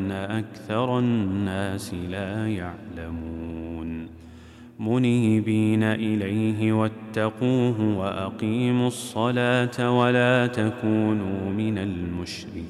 ولكن أكثر الناس لا يعلمون منيبين إليه واتقوه وأقيموا الصلاة ولا تكونوا من المشركين